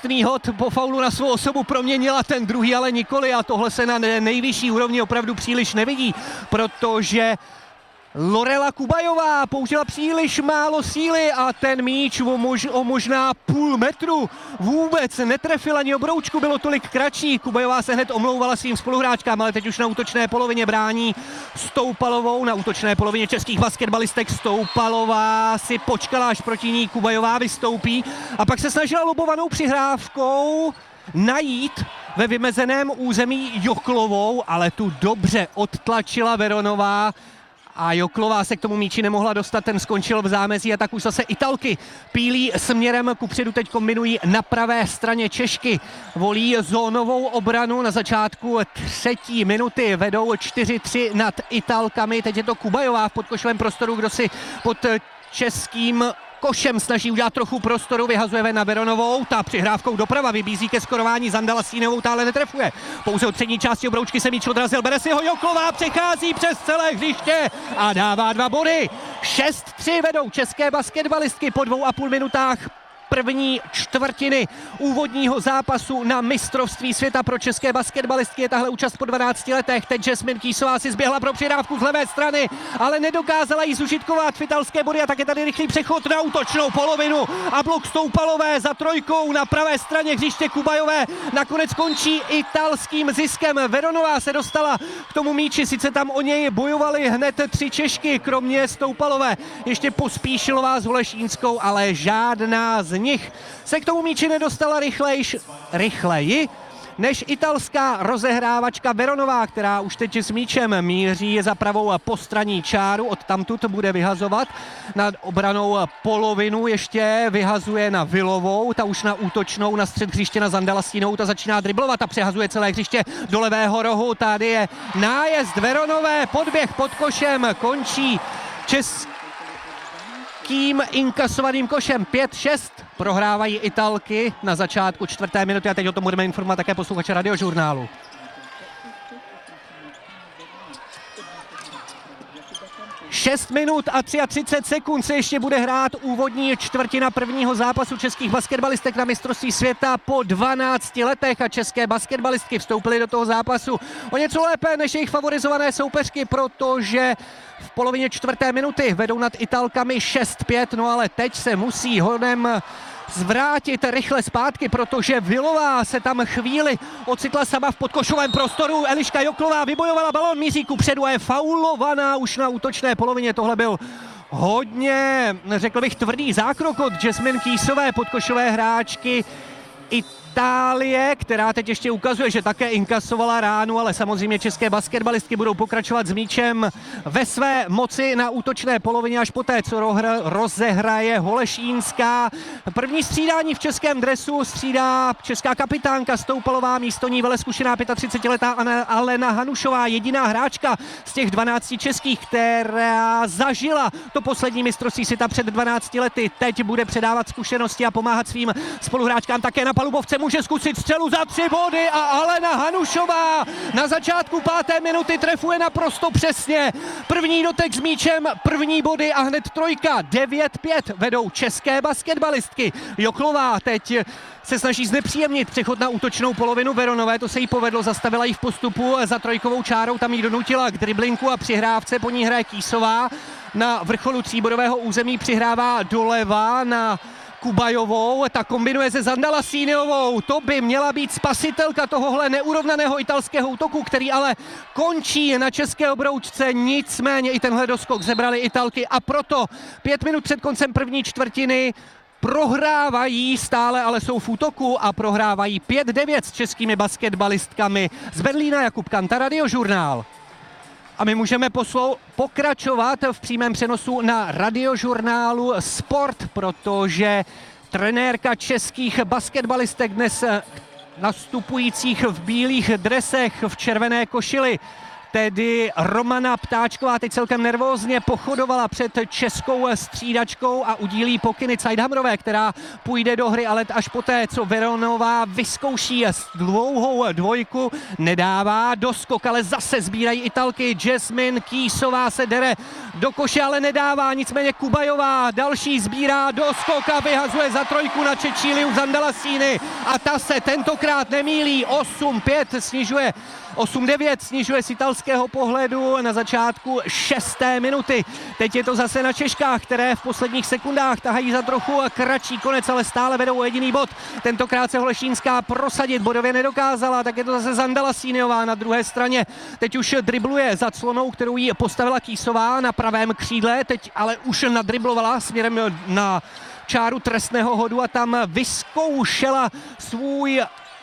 mocný hod po faulu na svou osobu proměnila, ten druhý ale nikoli a tohle se na nejvyšší úrovni opravdu příliš nevidí, protože Lorela Kubajová použila příliš málo síly a ten míč o možná půl metru vůbec netrefil ani obroučku, bylo tolik kratší. Kubajová se hned omlouvala svým spoluhráčkám, ale teď už na útočné polovině brání Stoupalovou, na útočné polovině českých basketbalistek. Stoupalová si počkala, až proti ní Kubajová vystoupí a pak se snažila lobovanou přihrávkou najít ve vymezeném území Joklovou, ale tu dobře odtlačila Veronová. A Joklová se k tomu míči nemohla dostat, ten skončil v zámezí a tak už zase Italky pílí směrem kupředu, teď kombinují na pravé straně Češky. Volí zónovou obranu na začátku 3. minuty, vedou 4-3 nad Italkami, teď je to Kubajová v podkošovém prostoru, kdo si pod českým košem snaží udělat trochu prostoru, vyhazuje ven na Veronovou, ta přihrávkou doprava vybízí ke skorování Zandala Sínovou, ta ale netrefuje. Pouze od přední části obroučky se míč odrazil, bere si ho Joklová, přechází přes celé hřiště a dává 2 body. 6-3 vedou české basketbalistky po 2,5 minutách první čtvrtiny úvodního zápasu na mistrovství světa pro české basketbalistky. Je tahle účast po 12 letech. Teď Jasmine Kýsová si zběhla pro přihrávku z levé strany, ale nedokázala jí zužitkovat v italské body a tak je tady rychlý přechod na útočnou polovinu a blok Stoupalové za trojkou na pravé straně hřiště Kubajové nakonec končí italským ziskem. Veronová se dostala k tomu míči, sice tam o něj bojovali hned 3 Češky, kromě Stoupalové, ještě Pospíšilová s Holešínskou, ale žádná z nich se k tomu míči nedostala rychleji než italská rozehrávačka Veronová, která už teď s míčem míří za pravou postranní čáru, odtamtud bude vyhazovat nad obranou polovinu, ještě vyhazuje na Vilovou, ta už na útočnou, na střed hřiště na Zandala Stínovou, ta začíná driblovat a přehazuje celé hřiště do levého rohu, tady je nájezd Veronové, podběh pod košem, končí českým inkasovaným košem 5-6. Prohrávají Italky na začátku 4. minuty a teď o tom budeme informovat také posluchače Radiožurnálu. Šest minut a 33 sekund se ještě bude hrát úvodní čtvrtina prvního zápasu českých basketbalistek na mistrovství světa po 12 letech a české basketbalistky vstoupily do toho zápasu o něco lépe než jejich favorizované soupeřky, protože v polovině 4. minuty vedou nad Italkami 6-5, no ale teď se musí honem zvrátit rychle zpátky, protože Vilová se tam chvíli ocitla sama v podkošovém prostoru. Eliška Joklová vybojovala balón, míří kupředu a je faulovaná už na útočné polovině. Tohle byl hodně, řekl bych, tvrdý zákrok od Jasmine Kýsové, podkošové hráčky Itálie, která teď ještě ukazuje, že také inkasovala ránu, ale samozřejmě české basketbalistky budou pokračovat s míčem ve své moci na útočné polovině až poté, co rozehraje Holešínská. První střídání v českém dresu střídá česká kapitánka Stoupalová, místo ní velezkušená 35letá Alena Hanušová, jediná hráčka z těch 12 českých, která zažila to poslední mistrovství světa před 12 lety. Teď bude předávat zkušenosti a pomáhat svým spoluhráčkám také na palubovce. Může zkusit střelu za 3 body a Alena Hanušová na začátku 5. minuty trefuje naprosto přesně. První dotek s míčem, první body a hned trojka. 9-5 vedou české basketbalistky. Joklová teď se snaží znepříjemnit přechod na útočnou polovinu Veronové, to se jí povedlo, zastavila ji v postupu za trojkovou čárou, tam ji donutila k driblinku a přihrávce, po ní hraje Kýsová. Na vrcholu tříbodového území přihrává doleva na Kubajovou, ta kombinuje se Zandala Sínovou, to by měla být spasitelka tohohle neurovnaného italského útoku, který ale končí na české obroučce, nicméně i tenhle doskok zebrali Italky a proto 5 minut před koncem první čtvrtiny prohrávají, stále ale jsou v útoku a prohrávají 5-9 s českými basketbalistkami. Z Berlína Jakub Kanta, Radiožurnál. A my můžeme pokračovat v přímém přenosu na Radiožurnálu Sport, protože trenérka českých basketbalistek dnes nastupujících v bílých dresech, v červené košili, tedy Romana Ptáčková teď celkem nervózně pochodovala před českou střídačkou a udílí pokyny Zeidhammerové, která půjde do hry, ale až poté, co Veronová vyzkouší dlouhou dvojku, nedává doskok, ale zase sbírají Italky. Jasmine Kýsová se dere do koše, ale nedává, nicméně Kubajová další sbírá doskok a vyhazuje za trojku na Čečíliu Zandalasíny a ta se tentokrát nemýlí. 8-9 snižuje z italského pohledu na začátku 6. minuty. Teď je to zase na Češkách, které v posledních sekundách tahají za trochu kratší konec, ale stále vedou o jediný bod. Tentokrát se Holešínská prosadit bodově nedokázala, tak je to zase Zandalasíniová na druhé straně. Teď už dribluje za clonou, kterou jí postavila Kýsová na pravém křídle, teď ale už nadriblovala směrem na čáru trestného hodu a tam vyzkoušela svůj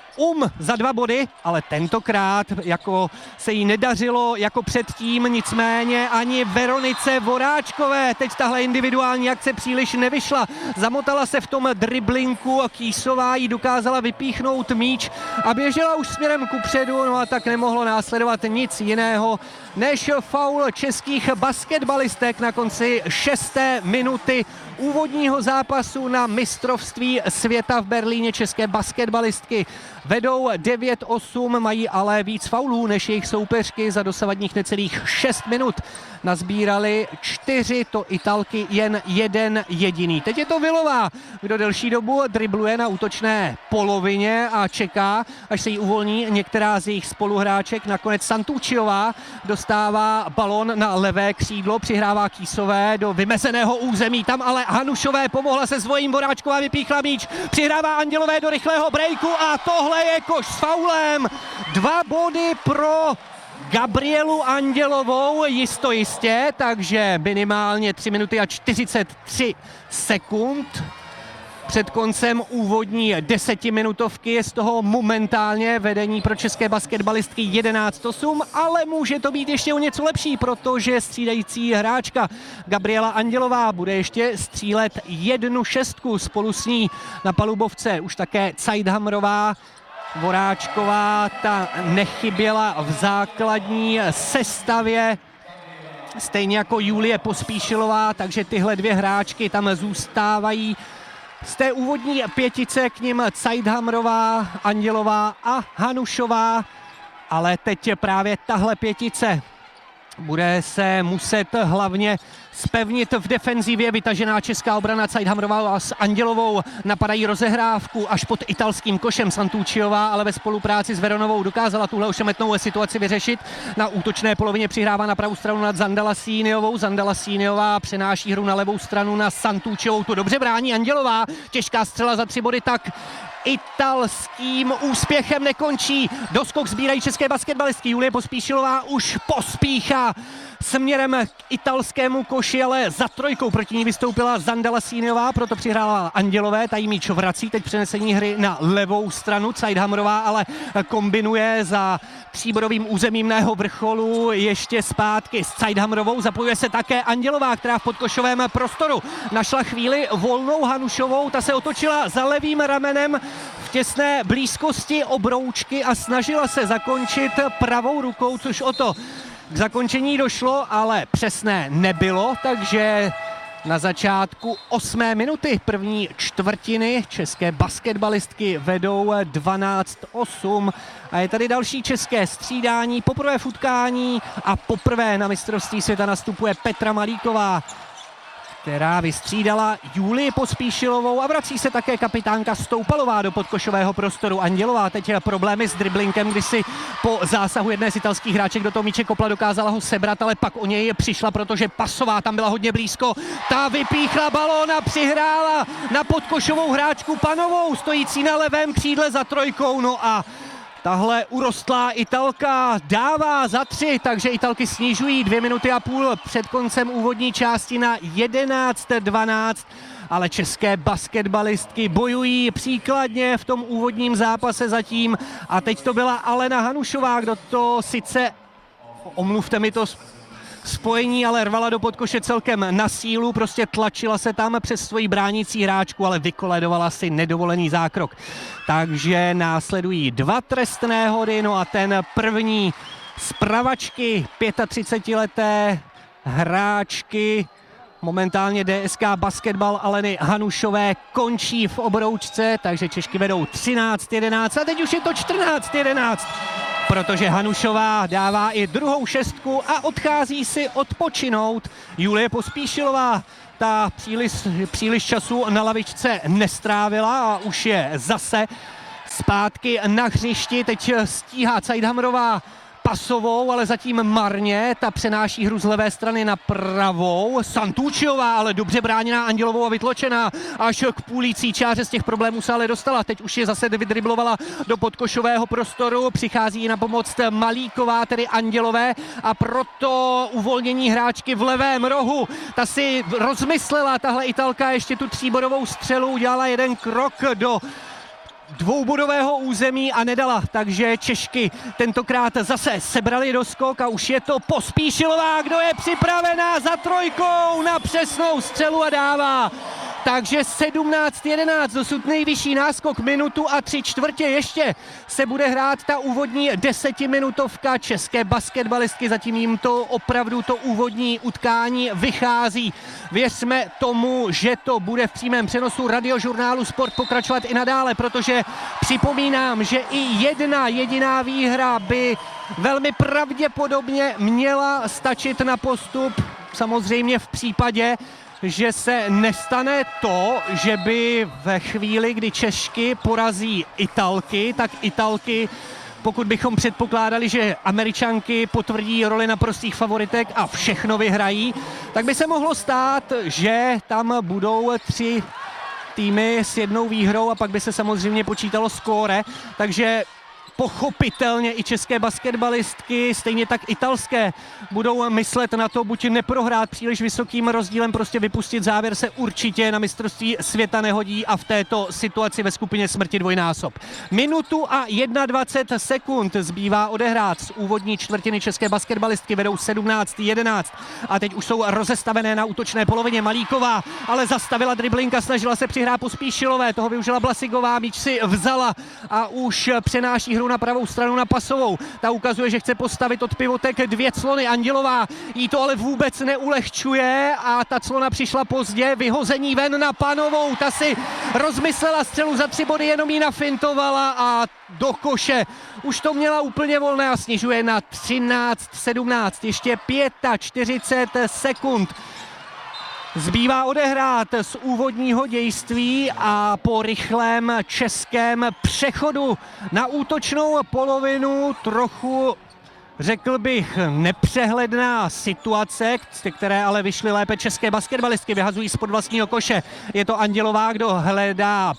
za 2 body, ale tentokrát jako se jí nedařilo jako předtím, nicméně ani Veronice Voráčkové teď tahle individuální akce příliš nevyšla. Zamotala se v tom driblinku a Kýsová jí dokázala vypíchnout míč a běžela už směrem kupředu, no a tak nemohlo následovat nic jiného než faul českých basketbalistek na konci 6. minuty úvodního zápasu na mistrovství světa v Berlíně. České basketbalistky vedou 9-8, mají ale víc faulů než jejich soupeřky. Za dosavadních necelých 6 minut nazbírali 4, to Italky jen 1 jediný. Teď je to Vilová, kdo delší dobu dribluje na útočné polovině a čeká, až se jí uvolní některá z jejich spoluhráček. Nakonec Santucciová dostává balon na levé křídlo, přihrává Kýsové do vymezeného území, tam ale Hanušové pomohla se svojím, Voráčková vypíchla míč, přihrává Andělové do rychlého breaku a tohle je koš s faulem. 2 body pro Gabrielu Andělovou jistě, takže minimálně 3 minuty a 43 sekund. Před koncem úvodní 10minutovky je z toho momentálně vedení pro české basketbalistky 11-8, ale může to být ještě o něco lepší, protože střídající hráčka Gabriela Andělová bude ještě střílet 1 šestku, spolu s ní na palubovce už také Zeidhammerová. Voráčková, ta nechyběla v základní sestavě, stejně jako Julie Pospíšilová, takže tyhle 2 hráčky tam zůstávají. Z té úvodní 5 k nim Zeidhammerová, Andělová a Hanušová, ale teď je právě tahle 5 bude se muset hlavně spevnit v defenzivě. Vytažená česká obrana Zeidhammerová a s Andělovou napadají rozehrávku až pod italským košem. Santucciová ale ve spolupráci s Veronovou dokázala tuhle ošemetnou situaci vyřešit. Na útočné polovině přihrává na pravou stranu nad Zandalasíniovou. Zandalasíniová přenáší hru na levou stranu na Santucciovou. Tu dobře brání Andělová. Těžká střela za 3 body, tak italským úspěchem nekončí. Doskok sbírají české basketbalistky. Julie Pospíšilová už pospíchá směrem k italskému koši, ale za trojkou proti ní vystoupila Zandalasíniová, proto přihrála Andělové, ta jí míč vrací, teď přenesení hry na levou stranu. Zeidhammerová ale kombinuje za tříbodovým územím na jeho vrcholu ještě zpátky s Zeidhammerovou. Zapojuje se také Andělová, která v podkošovém prostoru našla chvíli volnou Hanušovou, ta se otočila za levým ramenem v těsné blízkosti obroučky a snažila se zakončit pravou rukou, což o to k zakončení došlo, ale přesné nebylo, takže na začátku 8. minuty první čtvrtiny české basketbalistky vedou 12-8 a je tady další české střídání. Poprvé v utkání a poprvé na mistrovství světa nastupuje Petra Malíková, která vystřídala Julii Pospíšilovou a vrací se také kapitánka Stoupalová do podkošového prostoru. Andělová teď problémy s driblinkem, kdy si po zásahu jedné z italských hráček do toho míče kopla, dokázala ho sebrat, ale pak o něj přišla, protože Pasová tam byla hodně blízko. Ta vypíchla balón a přihrála na podkošovou hráčku Panovou, stojící na levém křídle za trojkou. No a tahle urostlá Italka dává za 3, takže Italky snižují 2 minuty a půl před koncem úvodní části na 11-12, ale české basketbalistky bojují příkladně v tom úvodním zápase zatím a teď to byla Alena Hanušová, kdo to sice, omluvte mi to spojení, ale rvala do podkoše celkem na sílu, prostě tlačila se tam přes svoji bránící hráčku, ale vykoledovala si nedovolený zákrok. Takže následují 2 trestné hody, no a ten první z pravačky 35leté hráčky. Momentálně DSK Basketbal Aleny Hanušové končí v obroučce, takže Češky vedou 13-11 a teď už je to 14-11, protože Hanušová dává i druhou šestku a odchází si odpočinout. Julie Pospíšilová ta příliš času na lavičce nestrávila a už je zase zpátky na hřišti. Teď stíhá Cajdhamrová pasovou, ale zatím marně. Ta přenáší hru z levé strany na pravou. Santúčiová, ale dobře bráněná Andělovou a vytločená až k půlící čáře. Z těch problémů se ale dostala. Teď už je zase vydriblovala do podkošového prostoru. Přichází na pomoc Malíková, tedy Andělové, a proto uvolnění hráčky v levém rohu. Ta si rozmyslela, tahle Italka, ještě tu tříbodovou střelu, udělala jeden krok do dvoubodového území a nedala, takže Češky tentokrát zase sebrali doskok a už je to Pospíšilová, kdo je připravená za trojkou na přesnou střelu a dává. Takže 17-11, dosud nejvyšší náskok, minutu a 3/4. Ještě se bude hrát ta úvodní 10minutovka. České basketbalistky, zatím jim to opravdu to úvodní utkání vychází. Věřme tomu, že to bude v přímém přenosu Radiožurnálu Sport pokračovat i nadále, protože připomínám, že i jedna jediná výhra by velmi pravděpodobně měla stačit na postup. Samozřejmě v případě, že se nestane to, že by ve chvíli, kdy Češky porazí Italky, tak Italky, pokud bychom předpokládali, že Američanky potvrdí roli naprostých favoritek a všechno vyhrají, tak by se mohlo stát, že tam budou 3 týmy s jednou výhrou a pak by se samozřejmě počítalo skóre, takže pochopitelně i české basketbalistky, stejně tak italské, budou myslet na to, buď neprohrát příliš vysokým rozdílem, prostě vypustit závěr se určitě na mistrovství světa nehodí a v této situaci ve skupině smrti dvojnásob. Minutu a 21 sekund zbývá odehrát. Z úvodní čtvrtiny české basketbalistky vedou 17-11 a teď už jsou rozestavené na útočné polovině. Malíková ale zastavila driblinka, snažila se přihrát Pospíšilové, toho využila Blasigová, míč si vzala a už přenáší hru na pravou stranu na pasovou. Ta ukazuje, že chce postavit od pivotek 2 clony. Andělová jí to ale vůbec neulehčuje a ta clona přišla pozdě. Vyhození ven na Panovou. Ta si rozmyslela střelu za 3 body, jenom ji nafintovala a do koše. Už to měla úplně volné a snižuje na 13-17. Ještě 45 sekund zbývá odehrát z úvodního dějství a po rychlém českém přechodu na útočnou polovinu trochu, řekl bych, nepřehledná situace, z které ale vyšly lépe české basketbalistky, vyhazují spod vlastního koše. Je to Andělová, kdo hledá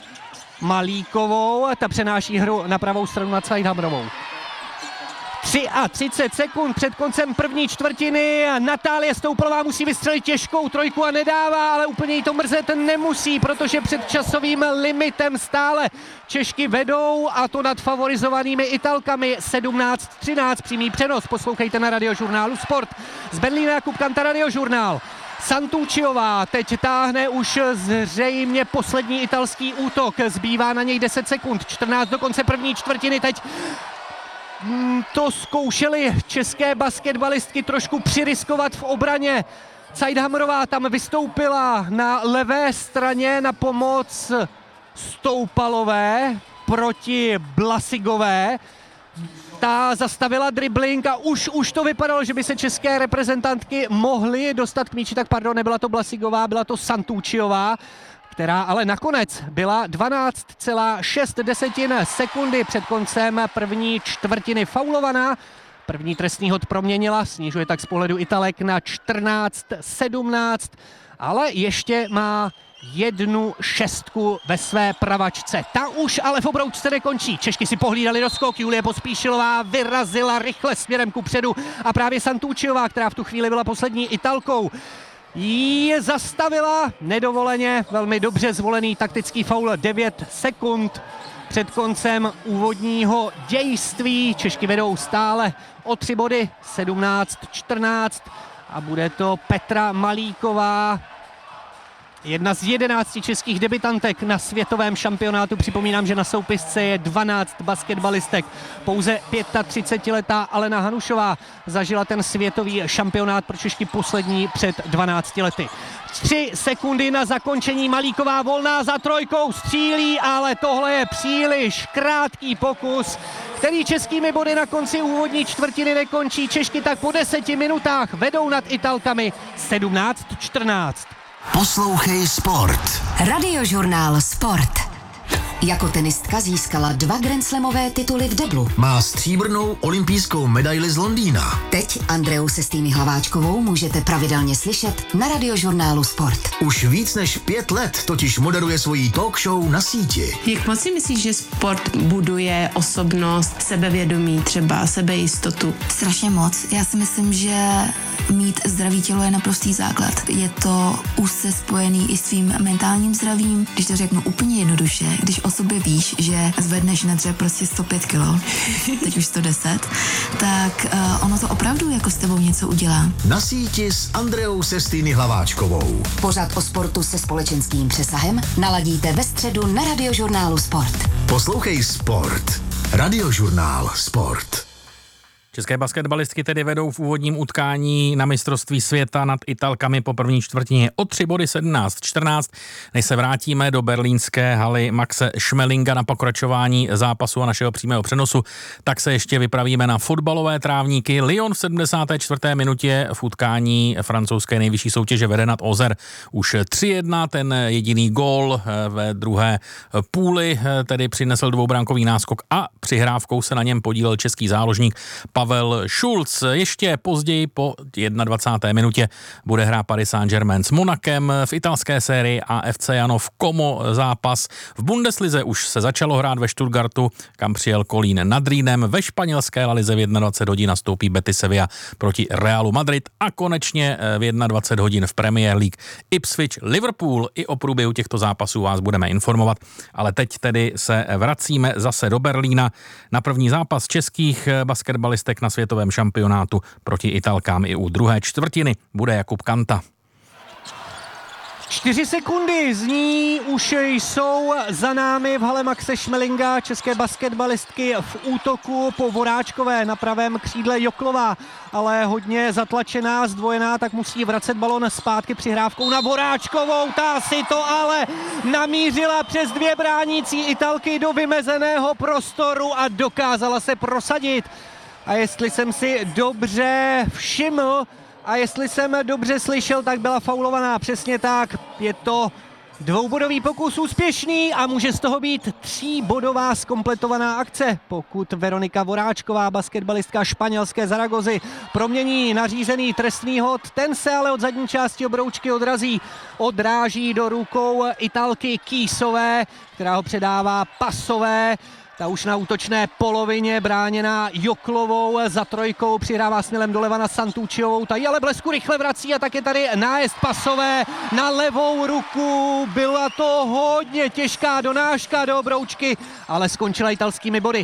Malíkovou, ta přenáší hru na pravou stranu na Cajdhamrovou. 33 sekund před koncem první čtvrtiny. Natálie Stoupalová musí vystřelit těžkou trojku a nedává, ale úplně jí to mrzet nemusí, protože před časovým limitem stále Češky vedou a to nad favorizovanými Italkami. 17-13 přímý přenos. Poslouchejte na Radiožurnálu Sport. Z Berlína Jakub Kanta, Radiožurnál. Santúčiová teď táhne už zřejmě poslední italský útok. Zbývá na něj 10 sekund. 14 do konce první čtvrtiny. Teď to zkoušeli české basketbalistky trošku přiriskovat v obraně. Cajdhamrová tam vystoupila na levé straně na pomoc Stoupalové proti Blasigové. Ta zastavila dribbling a už to vypadalo, že by se české reprezentantky mohly dostat k míči. Tak pardon, nebyla to Blasigová, byla to Santúčiová, která ale nakonec byla 12,6 sekundy před koncem první čtvrtiny faulovaná. První trestný hod proměnila, snižuje tak z pohledu Italek na 14-17, ale ještě má 1 šestku ve své pravačce. Ta už ale v obroučce nekončí. Češky si pohlídali do skok. Julie Pospíšilová vyrazila rychle směrem kupředu a právě Santúčiová, která v tu chvíli byla poslední Italkou, ji zastavila nedovoleně. Velmi dobře zvolený taktický faul. 9 sekund před koncem úvodního dějství. Češky vedou stále o 3 body, 17-14 a bude to Petra Malíková, Jedna z 11 českých debutantek na světovém šampionátu. Připomínám, že na soupisce je 12 basketbalistek. Pouze 35letá Alena Hanušová zažila ten světový šampionát pro Češky poslední před 12 lety. 3 sekundy na zakončení, Malíková volná za trojkou, střílí, ale tohle je příliš krátký pokus, který českými body na konci úvodní čtvrtiny nekončí. Češky tak po 10 minutách vedou nad Italkami 17-14. Poslouchej Sport. Radiožurnál Sport. Jako tenistka získala 2 grandslamové tituly v deblu. Má stříbrnou olympijskou medaili z Londýna. Teď Andreu Sestýny Hlaváčkovou můžete pravidelně slyšet na Radiožurnálu Sport. Už víc než 5 let totiž moderuje svoji talk show na síti. Jak moc si myslíš, že sport buduje osobnost, sebevědomí, třeba sebejistotu? Strašně moc. Já si myslím, že mít zdravý tělo je naprostý základ. Je to úzce spojený i s tvým mentálním zdravím. Když to řeknu úplně jednoduše, když o sobě víš, že zvedneš na dřep prostě 105 kg, teď už 110, tak ono to opravdu jako s tebou něco udělá. Na síti s Andreou Sestýny Hlaváčkovou. Pořad o sportu se společenským přesahem naladíte ve středu na Radiožurnálu Sport. Poslouchej Sport. Radiožurnál Sport. České basketbalistky tedy vedou v úvodním utkání na mistrovství světa nad Italkami po první čtvrtině o 3 body 17-14. Než se vrátíme do berlínské haly Maxe Schmelinga na pokračování zápasu a našeho přímého přenosu, tak se ještě vypravíme na fotbalové trávníky. Lyon v 74. minutě v utkání francouzské nejvyšší soutěže vede nad Ozer už 3-1. Ten jediný gól ve druhé půli tedy přinesl dvoubrankový náskok a přihrávkou se na něm podílel český záložník Pavel Schulz. Ještě později po 21. minutě bude hrát Paris Saint-Germain s Monakem. V italské sérii AFC Janov Como zápas. V Bundeslize už se začalo hrát ve Stuttgartu, kam přijel Kolín nad Rýnem. Ve španělské La Lize v 21 hodin nastoupí Betis Sevilla proti Realu Madrid a konečně v 21 hodin v Premier League Ipswich Liverpool. I o průběhu těchto zápasů vás budeme informovat, ale teď tedy se vracíme zase do Berlína na první zápas českých basketbalistek na světovém šampionátu proti Italkám. I u druhé čtvrtiny bude Jakub Kanta. 4 sekundy z ní už jsou za námi v hale Maxe Schmelinga. České basketbalistky v útoku po Voráčkové na pravém křídle Joklová, ale hodně zatlačená, zdvojená, tak musí vracet balon zpátky přihrávkou na Voráčkovou. Ta si to ale namířila přes 2 bránící Italky do vymezeného prostoru a dokázala se prosadit. A jestli jsem si dobře všiml a jestli jsem dobře slyšel, tak byla faulovaná. Přesně tak, je to 2bodový pokus úspěšný a může z toho být 3bodová zkompletovaná akce. Pokud Veronika Voráčková, basketbalistka španělské Zaragozy, promění nařízený trestný hod, ten se ale od zadní části obroučky odráží do rukou Italky Kýsové, která ho předává Pasové. Ta už na útočné polovině bráněná Joklovou, za trojkou přihrává smělem doleva na Santucciovou, ta ji ale blesku rychle vrací a tak je tady nájezd Pasové na levou ruku. Byla to hodně těžká donáška do obroučky, ale skončila italskými body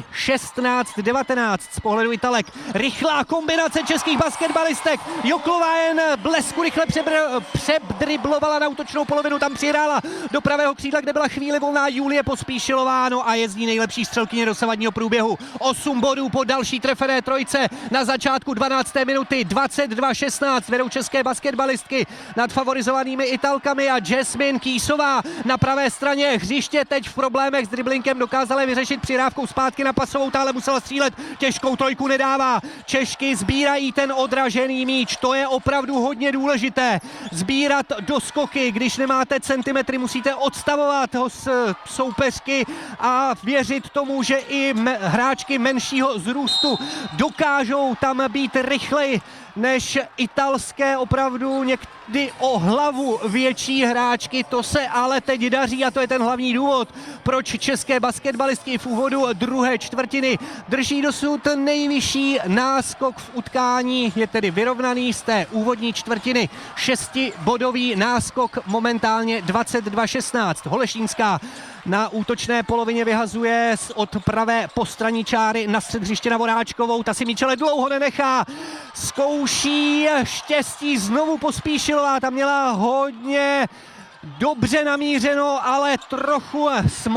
16-19 z pohledu Italek. Rychlá kombinace českých basketbalistek, Joklová jen blesku rychle předriblovala na útočnou polovinu, tam přihrála do pravého křídla, kde byla chvíli volná Julie Pospíšilová, no a jezdí nejlepší střelkyně dosavadního průběhu. 8 bodů po další trefené trojce na začátku 12. minuty, 22-16 vedou české basketbalistky nad favorizovanými Italkami a Jasmine Kýsová na pravé straně hřiště teď v problémech s driblinkem, dokázala vyřešit přihrávkou zpátky na Pasovou, ta ale musela střílet, těžkou trojku nedává. Češky sbírají ten odražený míč, to je opravdu hodně důležité. Sbírat doskoky, když nemáte centimetry, musíte odstavovat soupeřky a věřit tomu, že i hráčky menšího vzrůstu dokážou tam být rychleji než italské opravdu někdy o hlavu větší hráčky. To se ale teď daří a to je ten hlavní důvod, proč české basketbalistky v úvodu druhé čtvrtiny drží dosud nejvyšší náskok v utkání. Je tedy vyrovnaný z té úvodní čtvrtiny. 6bodový náskok momentálně 22-16. Holešínská na útočné polovině vyhazuje od pravé postranní čáry na střed hřiště na Voráčkovou. Ta si míčele dlouho nenechá. Zkouší štěstí znovu Pospíšilová. Ta měla hodně dobře namířeno, ale trochu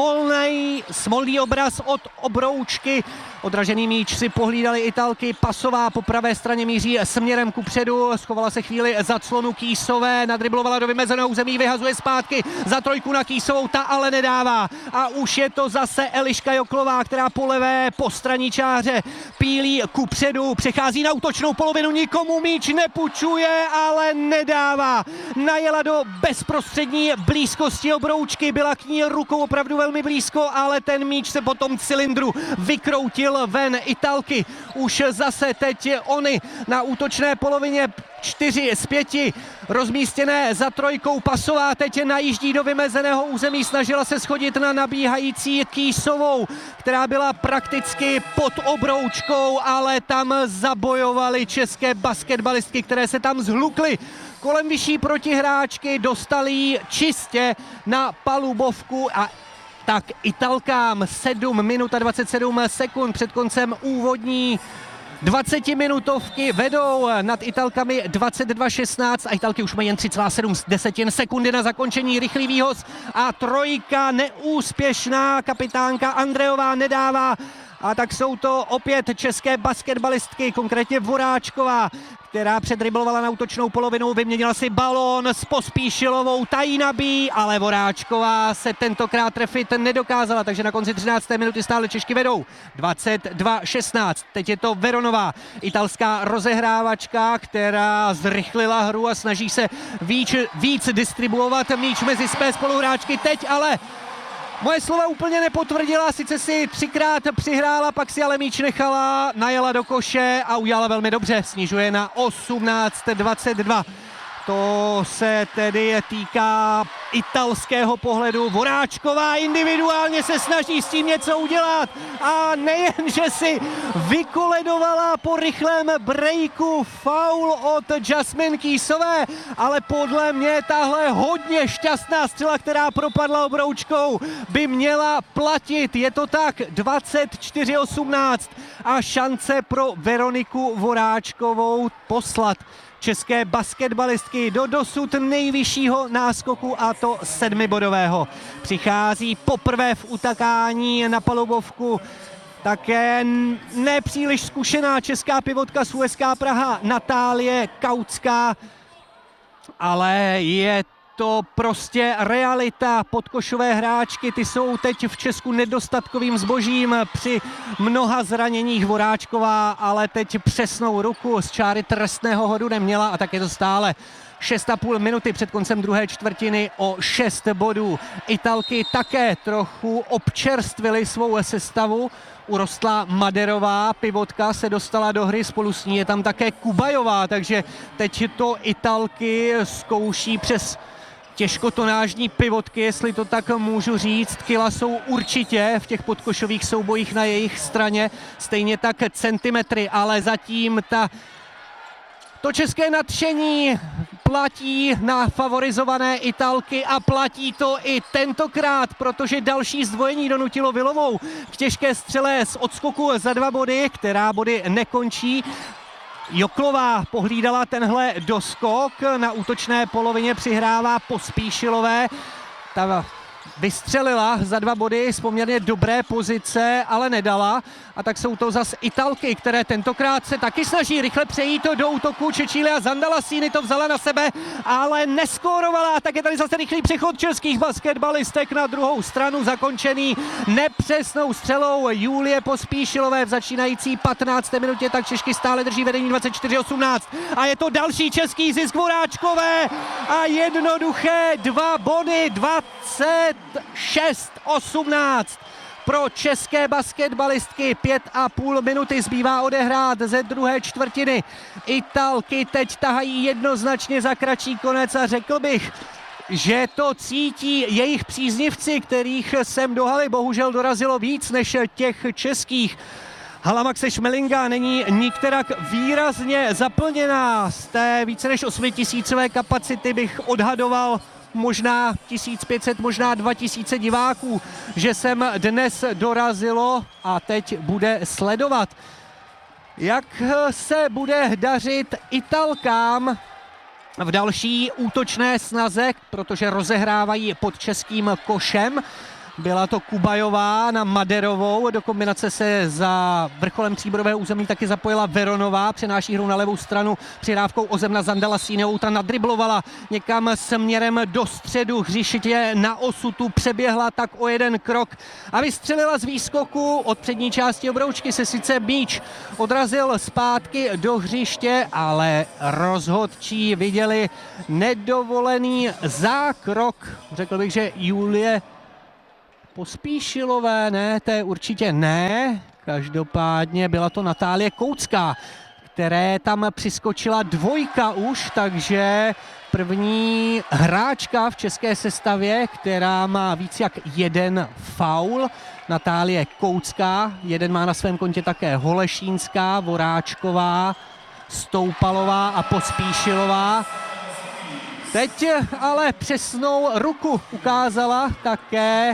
smolný obraz od obroučky. Odražený míč si pohlídali Italky, Pasová po pravé straně míří směrem kupředu, schovala se chvíli za clonu Kýsové, nadriblovala do vymezeného území, vyhazuje zpátky za trojku na Kýsovou, ta ale nedává. A už je to zase Eliška Joklová, která po levé postranní čáře pílí kupředu, přechází na útočnou polovinu, nikomu míč nepůjčuje, ale nedává. Najela do bezprostřední blízkosti obroučky, byla k ní rukou opravdu velmi blízko, ale ten míč se po tom cylindru vykroutil ven. Italky už zase teď ony na útočné polovině, 4 z 5 rozmístěné za trojkou. Pasová teď najíždí do vymezeného území, snažila se schodit na nabíhající Kýsovou, která byla prakticky pod obroučkou, ale tam zabojovali české basketbalistky, které se tam zhlukly kolem vyšší protihráčky, dostali ji čistě na palubovku a tak Italkám 7 minut a 27 sekund před koncem úvodní 20-minutovky vedou nad Italkami 22-16 a Italky už mají jen 3,7 sekundy na zakončení. Rychlý výhoz a trojka neúspěšná, kapitánka Andreová nedává. A tak jsou to opět české basketbalistky, konkrétně Voráčková, která předriblovala na útočnou polovinu, vyměnila si balón s Pospíšilovou, ta ji nabíjí, ale Voráčková se tentokrát trefit nedokázala, takže na konci 13. minuty stále Češky vedou 22-16. Teď je to Veronová, italská rozehrávačka, která zrychlila hru a snaží se víc distribuovat míč mezi své spoluhráčky. Teď ale moje slova úplně nepotvrdila, sice si 3krát přihrála, pak si ale míč nechala, najela do koše a udělala velmi dobře, snižuje na 18-22. To se tedy týká italského pohledu. Voráčková individuálně se snaží s tím něco udělat a nejen, že si vykoledovala po rychlém breaku faul od Jasmine Kýsové, ale podle mě tahle hodně šťastná střela, která propadla obroučkou, by měla platit. Je to tak, 24-18 a šance pro Veroniku Voráčkovou poslat české basketbalistky do dosud nejvyššího náskoku, a to 7bodového. Přichází poprvé v utakání na palubovku také nepříliš zkušená česká pivotka z USK Praha Natálie Kautská, ale je to prostě realita. Podkošové hráčky, ty jsou teď v Česku nedostatkovým zbožím při mnoha zraněních. Voráčková ale teď přesnou ruku z čáry trestného hodu neměla a tak je to stále 6,5 minuty před koncem druhé čtvrtiny o 6 bodů. Italky také trochu občerstvily svou sestavu. Urostla Maderová, pivotka, se dostala do hry, spolu s ní je tam také Kubajová, takže teď to Italky zkouší přes těžkotonážní pivotky, jestli to tak můžu říct. Kila jsou určitě v těch podkošových soubojích na jejich straně, stejně tak centimetry, ale zatím to české nadšení platí na favorizované Italky a platí to i tentokrát, protože další zdvojení donutilo Vilovou k těžké střele z odskoku za 2 body, která body nekončí. Joklová pohlídala tenhle doskok, na útočné polovině přihrává Pospíšilové. Ta vystřelila za 2 body z poměrně dobré pozice, ale nedala. A tak jsou to zas Italky, které tentokrát se taky snaží rychle přejít do útoku. Cecilia Zandalasini to vzala na sebe, ale neskórovala. Tak je tady zase rychlý přechod českých basketbalistek na druhou stranu, zakončený nepřesnou střelou Julie Pospíšilové v začínající 15. minutě. Tak Češky stále drží vedení 24-18. A je to další český zisk Voráčkové a jednoduché 2 body, 26-18. Pro české basketbalistky 5,5 minuty zbývá odehrát ze druhé čtvrtiny. Italky teď tahají jednoznačně za kratší konec a řekl bych, že to cítí jejich příznivci, kterých sem do haly bohužel dorazilo víc než těch českých. Hala Maxe Šmelinga není nikterak výrazně zaplněná. Z té více než 8 000 kapacity bych odhadoval možná 1500, možná 2000 diváků, že sem dnes dorazilo a teď bude sledovat, jak se bude dařit Italkám v další útočné snaze, protože rozehrávají pod českým košem. Byla to Kubajová na Maderovou, do kombinace se za vrcholem stříbrového území taky zapojila Veronová, přenáší hru na levou stranu přihrávkou o zem na Zandala-Síňovou, ta nadriblovala někam směrem do středu hřiště na osu, tu přeběhla tak o jeden krok a vystřelila z výskoku. Od přední části obroučky se sice míč odrazil zpátky do hřiště, ale rozhodčí viděli nedovolený zákrok, řekl bych, že Julie Pospíšilové, ne, to je určitě ne. Každopádně byla to Natálie Koucká, které tam přiskočila dvojka už, takže první hráčka v české sestavě, která má víc jak jeden faul. Natálie Koucká, jeden má na svém kontě také Holešínská, Voráčková, Stoupalová a Pospíšilová. Teď ale přesnou ruku ukázala také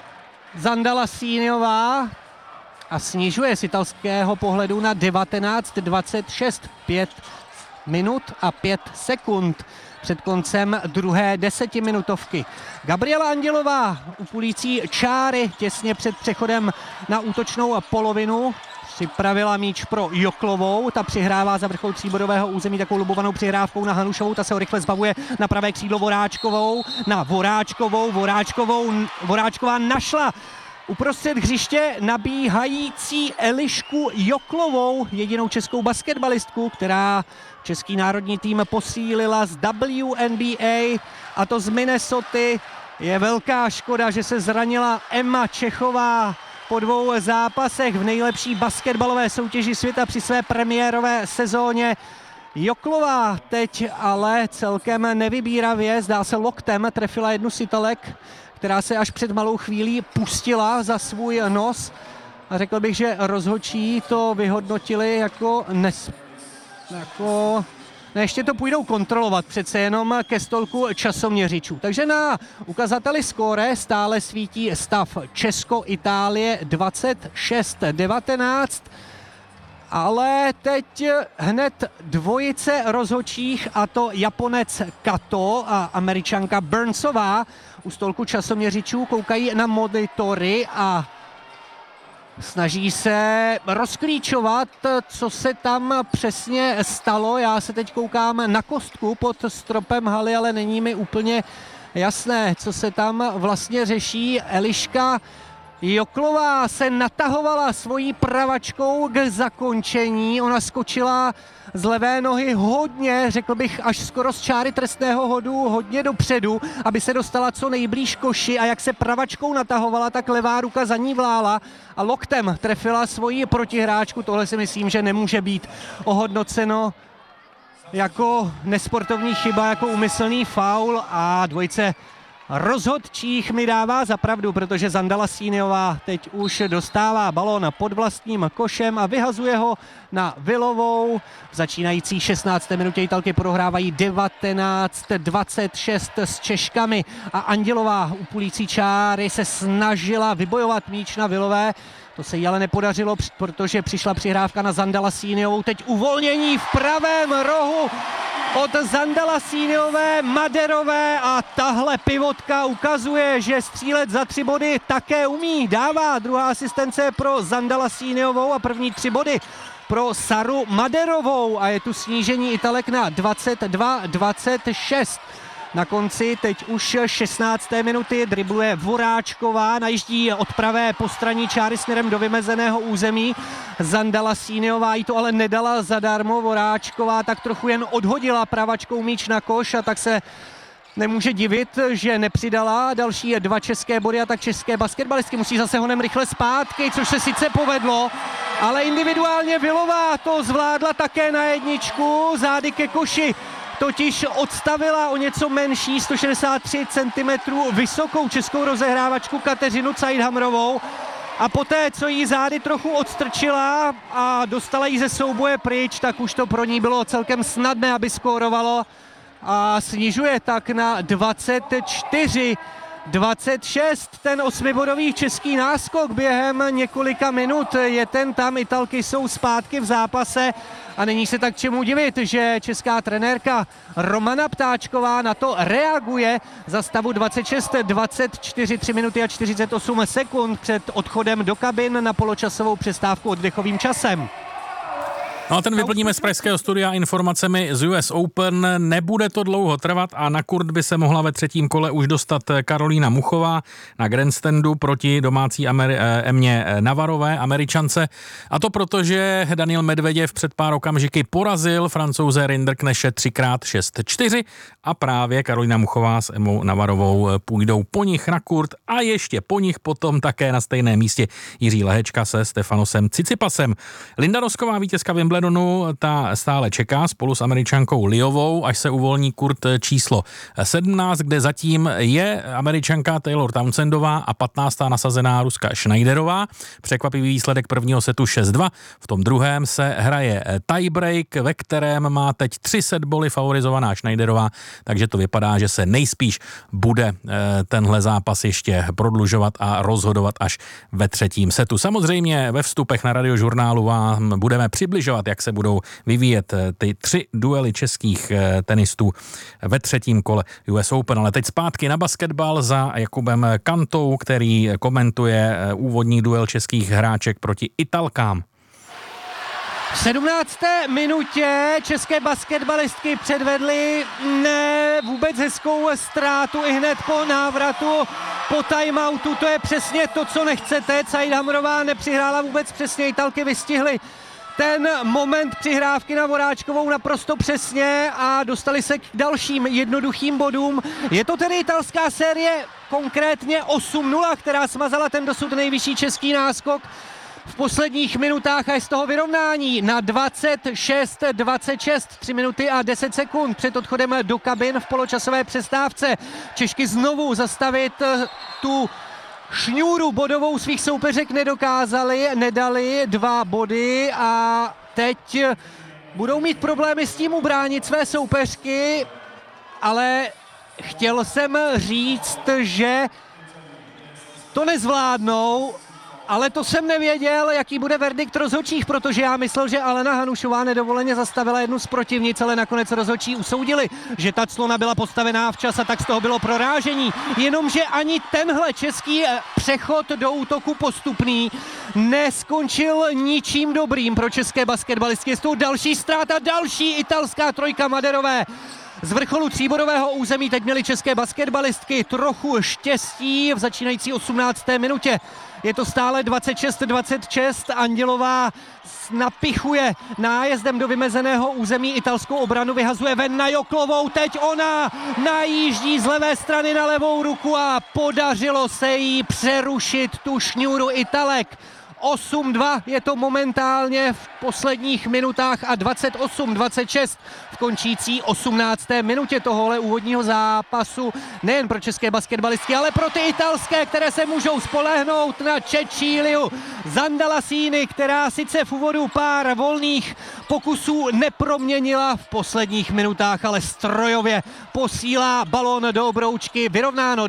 Zandala-Síňová a snižuje z italského pohledu na 19:26, 5 minut a 5 sekund před koncem druhé desetiminutovky. Gabriela Andělová upulící čáry těsně před přechodem na útočnou polovinu připravila míč pro Joklovou, ta přihrává za vrchol tříbodového území takovou lubovanou přihrávkou na Hanušovou, ta se ho rychle zbavuje na pravé křídlo Voráčkovou, na Voráčkovou, Voráčková našla uprostřed hřiště nabíhající Elišku Joklovou, jedinou českou basketbalistku, která český národní tým posílila z WNBA, a to z Minnesoty. Je velká škoda, že se zranila Emma Čechová po 2 zápasech v nejlepší basketbalové soutěži světa při své premiérové sezóně. Joklová teď ale celkem nevybíravě, zdá se loktem, trefila jednu z Italek, která se až před malou chvílí pustila za svůj nos. A řekl bych, že rozhodčí to vyhodnotili jako ještě to půjdou kontrolovat přece jenom ke stolku časoměřičů. Takže na ukazateli skóre stále svítí stav Česko-Itálie 26-19, ale teď hned dvojice rozhodčích, a to Japonec Kato a Američanka Burnsová, u stolku časoměřičů koukají na monitory a snaží se rozklíčovat, co se tam přesně stalo. Já se teď koukám na kostku pod stropem haly, ale není mi úplně jasné, co se tam vlastně řeší. Eliška Joklová se natahovala svojí pravačkou k zakončení. Ona skočila z levé nohy hodně, řekl bych až skoro z čáry trestného hodu, hodně dopředu, aby se dostala co nejblíž koši, a jak se pravačkou natahovala, tak levá ruka za ní vlála a loktem trefila svoji protihráčku. Tohle si myslím, že nemůže být ohodnoceno jako nesportovní chyba, jako úmyslný faul, a dvojice rozhodčích mi dává za pravdu, protože Zandala-Síňová teď už dostává balón pod vlastním košem a vyhazuje ho na Vilovou. V začínající 16. minutě Italky prohrávají 19-26 s Češkami a Andělová u půlící čáry se snažila vybojovat míč na Vilové. To se jí ale nepodařilo, protože přišla přihrávka na Zandala-Síňovou. Teď uvolnění v pravém rohu od Zandala-Síňové, Maderové, a tahle pivotka ukazuje, že střílet za 3 body také umí. Dává druhá asistence pro Zandala-Síňovou a první 3 body pro Saru Maderovou, a je tu snížení Italek na 22-26. Na konci teď už 16. minuty dribluje Voráčková, najíždí od pravé postranní čáry směrem do vymezeného území. Zandala-Síňová jí to ale nedala zadarmo, Voráčková tak trochu jen odhodila pravačkou míč na koš, a tak se nemůže divit, že nepřidala další 2 české body, a tak české basketbalistky musí zase honem rychle zpátky, což se sice povedlo, ale individuálně Vilová to zvládla také na jedničku, zády ke koši totiž odstavila o něco menší 163 cm vysokou českou rozehrávačku Kateřinu Caidhamrovou, a poté, co jí zády trochu odstrčila a dostala jí ze souboje pryč, tak už to pro ní bylo celkem snadné, aby skórovalo, a snižuje tak na 24 26, ten 8bodový český náskok během několika minut je ten tam, Italky jsou zpátky v zápase a není se tak čemu divit, že česká trenérka Romana Ptáčková na to reaguje za stavu 26-24, 3 minuty a 48 sekund před odchodem do kabin na poločasovou přestávku oddechovým časem. No a ten vyplníme z pražského studia informacemi z US Open. Nebude to dlouho trvat a na kurt by se mohla ve třetím kole už dostat Karolína Muchová na grandstandu proti domácí Emě Navarové, Američance. A to proto, že Daniil Medveděv před pár okamžiky porazil Francouze Rinderkneše 3x6-4 a právě Karolína Muchová s Emou Navarovou půjdou po nich na kurt a ještě po nich potom také na stejném místě Jiří Lehečka se Stefanosem Cicipasem. Linda Rosková, vítězka Wimbledonu, ta stále čeká spolu s Američankou Liovou, až se uvolní kurt číslo 17, kde zatím je Američanka Taylor Townsendová a 15. nasazená Ruska Schneiderová. Překvapivý výsledek prvního setu 6-2. V tom druhém se hraje tiebreak, ve kterém má teď 3 setboly favorizovaná Schneiderová, takže to vypadá, že se nejspíš bude tenhle zápas ještě prodlužovat a rozhodovat až ve třetím setu. Samozřejmě ve vstupech na Radiožurnálu vám budeme přibližovat, jak se budou vyvíjet ty 3 duely českých tenistů ve třetím kole US Open. Ale teď zpátky na basketbal za Jakubem Kantou, který komentuje úvodní duel českých hráček proti Italkám. V 17. minutě české basketbalistky předvedly vůbec hezkou ztrátu i hned po návratu po timeoutu. To je přesně to, co nechcete. Said Hamrová nepřihrála vůbec přesně, Italky vystihly ten moment přihrávky na Voráčkovou naprosto přesně a dostali se k dalším jednoduchým bodům. Je to tedy italská série, konkrétně 8-0, která smazala ten dosud nejvyšší český náskok v posledních minutách a je z toho vyrovnání na 26-26, 3 minuty a 10 sekund před odchodem do kabin v poločasové přestávce. Češky znovu zastavit tu šňůru bodovou svých soupeřek nedali 2 body a teď budou mít problémy s tím ubránit své soupeřky, ale chtěl jsem říct, že to nezvládnou, ale to jsem nevěděl, jaký bude verdikt rozhodčích, protože já myslel, že Alena Hanušová nedovoleně zastavila jednu z protivnic, ale nakonec rozhodčí usoudili, že ta clona byla postavená včas a tak z toho bylo prorážení. Jenomže ani tenhle český přechod do útoku postupný neskončil ničím dobrým pro české basketbalistky. Je to další ztráta, další italská trojka Maderové. Z vrcholu tříbodového území teď měly české basketbalistky trochu štěstí v začínající 18. minutě. Je to stále 26-26, Andělová napichuje nájezdem do vymezeného území italskou obranu, vyhazuje ven na Joklovou, teď ona najíždí z levé strany na levou ruku a podařilo se jí přerušit tu šňůru Italek. 8-2 je to momentálně v posledních minutách a 28-26 v končící 18. minutě tohohle úvodního zápasu. Nejen pro české basketbalistky, ale pro ty italské, které se můžou spolehnout na Ceciliu Zandalasini, která sice v úvodu pár volných pokusů neproměnila v posledních minutách, ale strojově posílá balón do obroučky. Vyrovnáno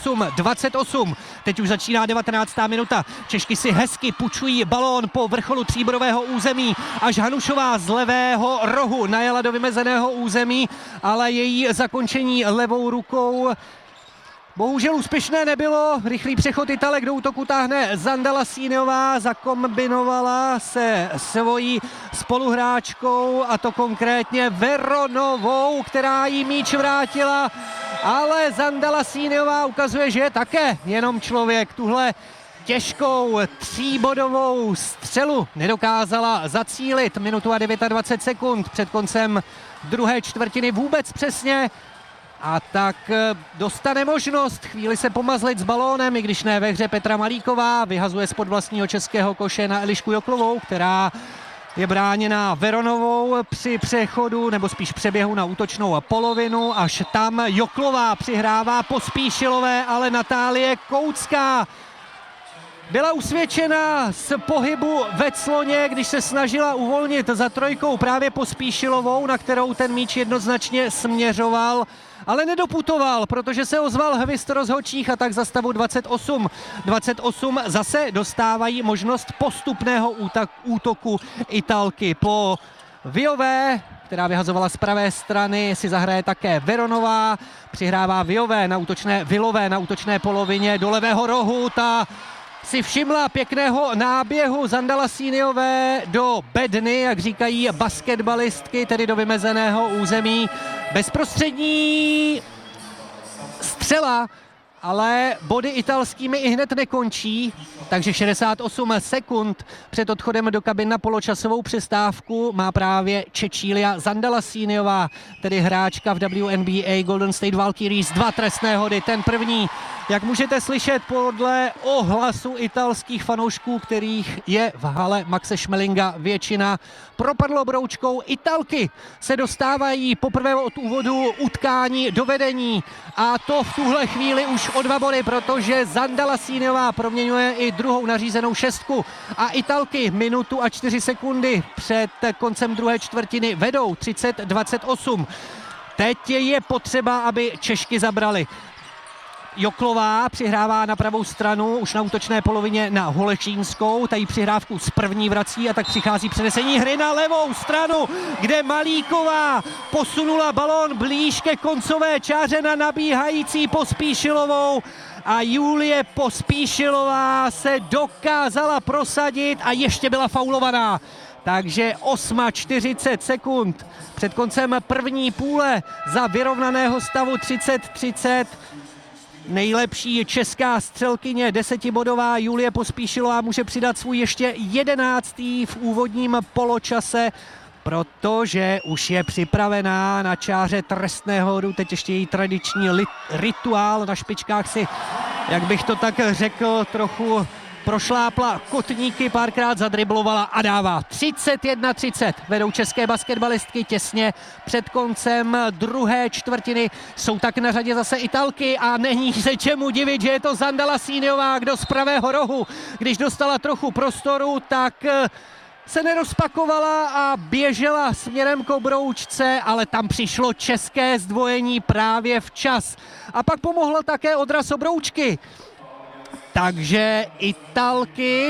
28-28. Teď už začíná 19. minuta. Češky si hezky pučují balón po vrcholu tříbodového území, až Hanušová z levého rohu najela do vymezeného území, ale její zakončení levou rukou bohužel úspěšné nebylo. Rychlý přechod Italek do útoku táhne Zandalasínová, zakombinovala se svojí spoluhráčkou, a to konkrétně Veronovou, která jí míč vrátila, ale Zandalasínová ukazuje, že je také jenom člověk. Tuhle těžkou tříbodovou střelu nedokázala zacílit. Minutu a 29 sekund před koncem druhé čtvrtiny vůbec přesně. A tak dostane možnost chvíli se pomazlit s balónem, i když ne ve hře. Petra Malíková vyhazuje spod vlastního českého koše na Elišku Joklovou, která je bráněna Veronovou při přechodu, nebo spíš přeběhu na útočnou polovinu. Až tam Joklová přihrává Pospíšilové, ale Natálie Koucká byla usvědčena z pohybu ve cloně, když se snažila uvolnit za trojkou právě Pospíšilovou, na kterou ten míč jednoznačně směřoval, ale nedoputoval, protože se ozval hvist rozhodčích a tak za stavu 28 zase dostávají možnost postupného útoku Italky. Po Viové, která vyhazovala z pravé strany, si zahraje také Veronová, přihrává Vilové na útočné polovině do levého rohu, ta si všimla pěkného náběhu Zandalasíniové do bedny, jak říkají basketbalistky, tedy do vymezeného území. Bezprostřední střela, ale body italskými i hned nekončí, takže 68 sekund před odchodem do kabin na poločasovou přestávku má právě Cecilia Zandalasíniová, tedy hráčka v WNBA Golden State Valkyries, 2 trestné hody. Ten první, jak můžete slyšet podle ohlasu italských fanoušků, kterých je v hale Maxe Schmelinga většina, propadlo broučkou. Italky se dostávají poprvé od úvodu utkání do vedení a to v tuhle chvíli už o 2 body, protože Zandalasíniová proměňuje i druhou nařízenou šestku a Italky minutu a 4 sekundy před koncem druhé čtvrtiny vedou 30-28. Teď je potřeba, aby Češky zabrali. Joklová přihrává na pravou stranu, už na útočné polovině na Holešínskou, ta jí přihrávku z první vrací a tak přichází přenesení hry na levou stranu, kde Malíková posunula balón blíž ke koncové čáře na nabíhající Pospíšilovou a Julie Pospíšilová se dokázala prosadit a ještě byla faulovaná. Takže 40 sekund před koncem první půle za vyrovnaného stavu 30-30. Nejlepší česká střelkyně 10bodová Julie Pospíšilová může přidat svůj ještě 11. v úvodním poločase, protože už je připravená na čáře trestného hodu. Teď ještě její tradiční rituál na špičkách si, jak bych to tak řekl, trochu prošlápla kotníky, párkrát zadriblovala a dává. 31-30 vedou české basketbalistky těsně před koncem druhé čtvrtiny. Jsou tak na řadě zase Italky a není se čemu divit, že je to Zandalasíniová, kdo z pravého rohu, když dostala trochu prostoru, tak se nerozpakovala a běžela směrem k obroučce, ale tam přišlo české zdvojení právě včas. A pak pomohla také odraz obroučky. Takže Italky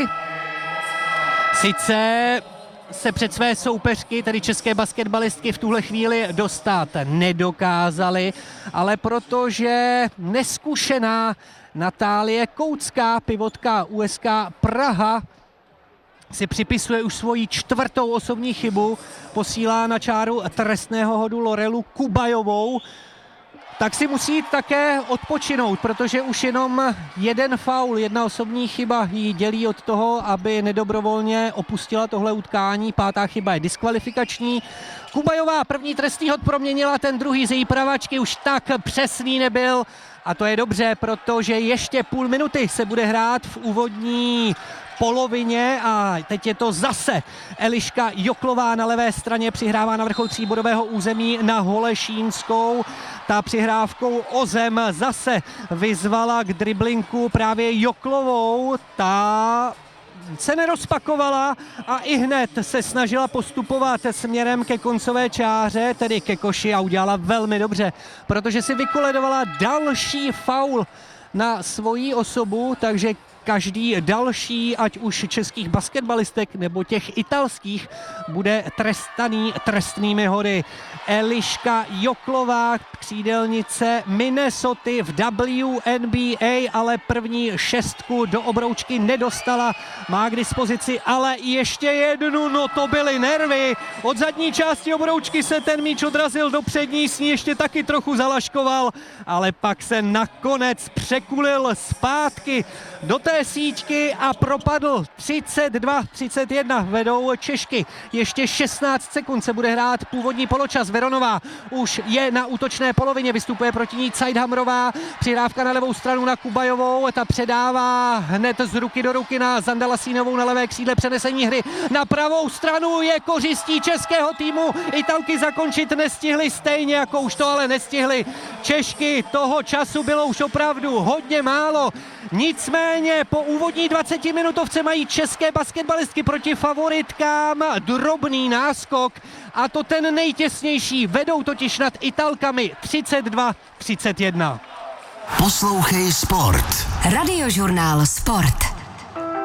sice se před své soupeřky, tedy české basketbalistky, v tuhle chvíli dostat nedokázaly, ale protože neskušená Natálie Koucká, pivotka USK Praha, si připisuje už svoji 4. osobní chybu, posílá na čáru trestného hodu Lorelu Kubajovou, tak si musí jít také odpočinout, protože už jenom jeden faul, jedna osobní chyba ji dělí od toho, aby nedobrovolně opustila tohle utkání. 5. chyba je diskvalifikační. Kubajová první trestný hod proměnila, ten druhý z její pravačky už tak přesný nebyl. A to je dobře, protože ještě půl minuty se bude hrát v úvodní polovině a teď je to zase Eliška Joklová na levé straně, přihrává na vrchol 3bodového území na Holešínskou. Ta přihrávkou o zem zase vyzvala k driblinku právě Joklovou, ta se nerozpakovala a i hned se snažila postupovat směrem ke koncové čáře, tedy ke koši, a udělala velmi dobře, protože si vykoledovala další faul na svoji osobu, takže každý další, ať už českých basketbalistek nebo těch italských, bude trestaný trestnými hody. Eliška Joklová, křídelnice Minnesoty v WNBA, ale první šestku do obroučky nedostala, má k dispozici ale ještě jednu, no to byly nervy. Od zadní části obroučky se ten míč odrazil do přední, s ní ještě taky trochu zalaškoval, ale pak se nakonec překulil zpátky do té síťky a propadl. 32-31 vedou Češky. Ještě 16 sekund se bude hrát původní poločas. Veronová už je na útočné polovině, vystupuje proti ní Cajdhamrová, přihrávka na levou stranu na Kubajovou, ta předává hned z ruky do ruky na Zandalasínovou na levé křídle, přenesení hry na pravou stranu je kořistí českého týmu. Italky zakončit nestihly, stejně jako už to ale nestihly Češky. Toho času bylo už opravdu hodně málo. Nicméně po úvodní 20-minutovce mají české basketbalistky proti favoritkám drobný náskok, a to ten nejtěsnější. Vedou totiž nad Italkami 32-31. Poslouchej Sport. Radiožurnál Sport.